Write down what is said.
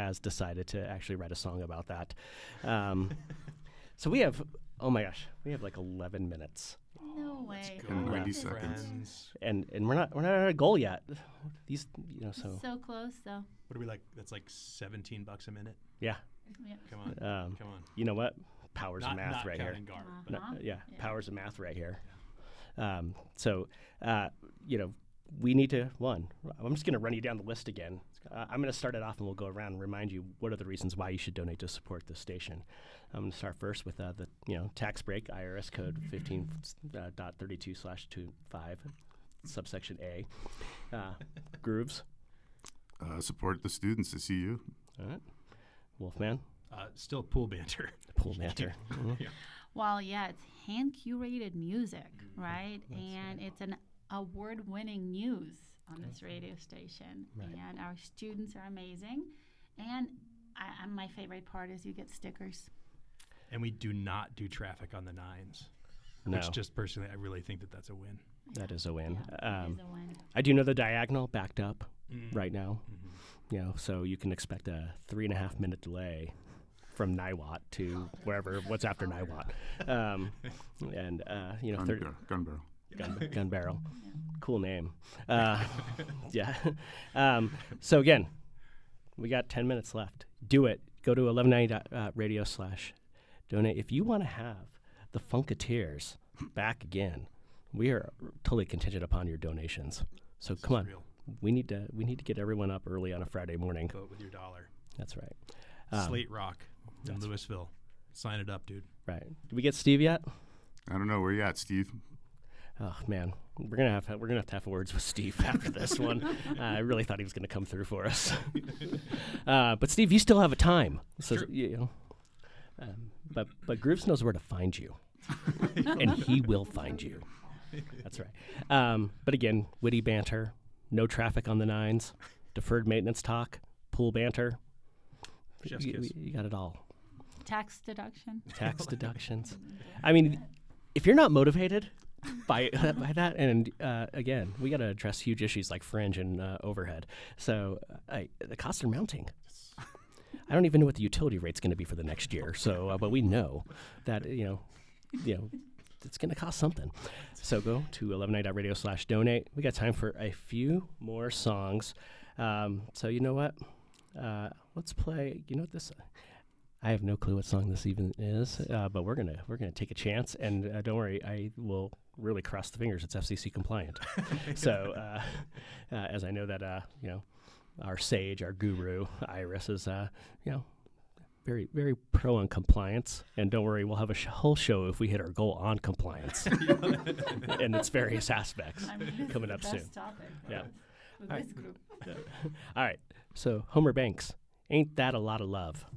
has decided to actually write a song about that. So we have, oh my gosh, we have like 11 minutes. No way. And 90 Goodness. seconds. And we're not at a goal yet. These, So close, though. What are we like? That's like $17 a minute. Yeah. Yeah. Come on, come on. You know what? Powers of math not right here. counting Gar. No, Uh-huh. yeah, Yeah. powers of math right here. So, we need to, I'm just going to run you down the list again. I'm going to start it off and we'll go around and remind you what are the reasons why you should donate to support this station. I'm going to start first with the tax break, IRS code 15.32/25, subsection A. Grooves. Support the students at CU. All right. Wolfman. Still pool banter. Pool banter. Mhm. Well, yeah, it's hand-curated music, right? And it's an award-winning news on this radio station. Right. And our students are amazing. And my favorite part is you get stickers. And we do not do traffic on the 9s. No, Which just personally, I really think that that's a win. that is a win. Yeah, it is a win. I do know the diagonal backed up right now. Mhm. So you can expect a 3.5 minute delay from Niwot to what's after Niwot. And, Gun barrel. gun barrel. Cool name. Yeah. So again, we got 10 minutes left. Do it. Go to 1190.radio/donate. If you want to have the Funketeers back again, we are totally contingent upon your donations. So come on. Real. We need to get everyone up early on a Friday morning. Vote with your dollar. That's right. Slate Rock in Louisville. Sign it up, dude. Right. Did we get Steve yet? I don't know. Where you at, Steve? Oh man, we're gonna have to have words with Steve after this one. I really thought he was gonna come through for us. But Steve, you still have a time. So Sure. but Grooves knows where to find you, and he will find you. That's right. But again, witty banter, no traffic on the 9s, deferred maintenance talk, pool banter. Chef's kiss. You got it all. Tax deduction. Tax deductions. I mean, if you're not motivated by that, and again, we got to address huge issues like fringe and overhead. So the costs are mounting. I don't even know what the utility rate's going to be for the next year. So, but we know that it's going to cost something. So go to 1190.radio/donate. We got time for a few more songs. So you know what? Let's play. You know what this? I have no clue what song this even is, but we're gonna take a chance. And don't worry, I will really cross the fingers. It's FCC compliant. So as I know that our sage, our guru, Iris is very, very pro on compliance. And don't worry, we'll have a whole show if we hit our goal on compliance and its various aspects coming up soon. Topic, Yeah. with All this group. All right. So Homer Banks, Ain't That a Lot of Love?